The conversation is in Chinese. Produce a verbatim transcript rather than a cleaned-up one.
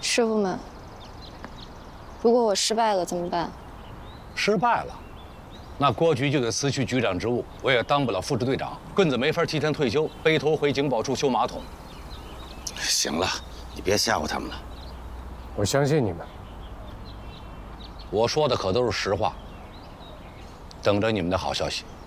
师傅们，如果我失败了怎么办？ 失败了，那郭局就得辞去局长职务，我也当不了副支队长，棍子没法提前退休，背头回警保处修马桶。 行了，你别吓唬他们了。 我相信你们。 我说的可都是实话，等着你们的好消息。